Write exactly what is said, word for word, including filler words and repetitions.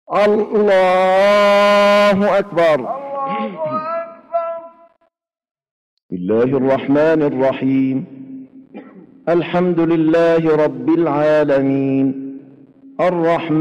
الله أكبر. بسم الله الرحمن الرحيم. الحمد لله رب العالمين الرحمن